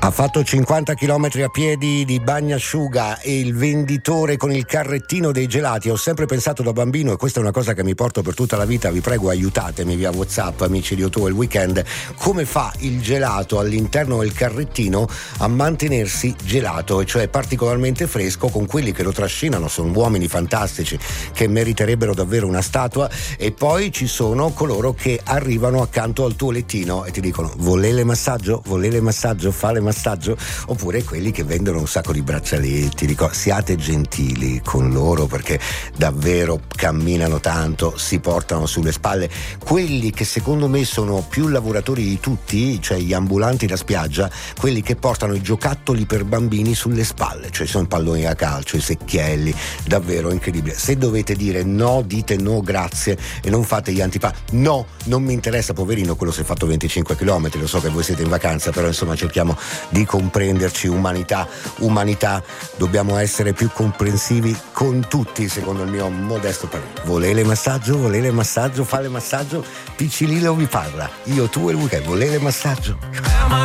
Ha fatto 50 chilometri a piedi di bagnasciuga e il venditore con il carrettino dei gelati. Ho sempre pensato da bambino, e questa è una cosa che mi porto per tutta la vita, vi prego aiutatemi via WhatsApp, amici di O2 il Weekend, come fa il gelato all'interno del carrettino a mantenersi gelato, e cioè particolarmente fresco, con quelli che lo trascinano sono uomini fantastici che meriterebbero davvero una statua, e poi ci sono coloro che arrivano accanto al tuo lettino e ti dicono: volele massaggio? Volele massaggio? Fare massaggio? Oppure quelli che vendono un sacco di braccialetti. Dico, siate gentili con loro, perché davvero camminano tanto, si portano sulle spalle. Quelli che secondo me sono più lavoratori di tutti, cioè gli ambulanti da spiaggia, quelli che portano i giocattoli per bambini sulle spalle, cioè sono i palloni da calcio, i secchielli, davvero incredibile. Se dovete dire no, dite no grazie e non fate gli no, non mi interessa, poverino, quello si è fatto 25 km, lo so che voi siete in vacanza, però insomma cerchiamo di comprenderci. Umanità, dobbiamo essere più comprensivi con tutti, secondo il mio modesto parere. Volele massaggio, fare massaggio, Piccilillo vi parla, io, tu e il Weekend, volele massaggio.